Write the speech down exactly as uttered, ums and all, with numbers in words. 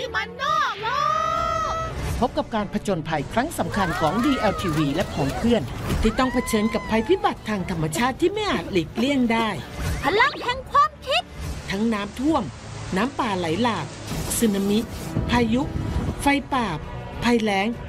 มันนอกโลกพบกับการผจญภัยครั้งสำคัญของ ดี แอล ที วี และของเพื่อนที่ต้องเผชิญกับภัยพิบัติทางธรรมชาติที่ไม่อาจหลีกเลี่ยงได้พลังแห่งความคิดทั้งน้ำท่วมน้ำป่าไหลหลากสึนามิพายุไฟป่าภัยแล้ง